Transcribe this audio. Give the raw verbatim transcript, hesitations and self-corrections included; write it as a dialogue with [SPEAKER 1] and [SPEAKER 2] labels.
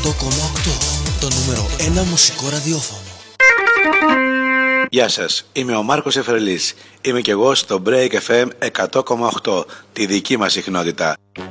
[SPEAKER 1] οκτώ κόμμα οκτώ, το νούμερο ένα μουσικό ραδιόφωνο.
[SPEAKER 2] Γεια σας, είμαι ο Μάρκος Εφρελής. Είμαι και εγώ στο Break εφ εμ εκατό κόμμα οκτώ, τη δική μας συχνότητα.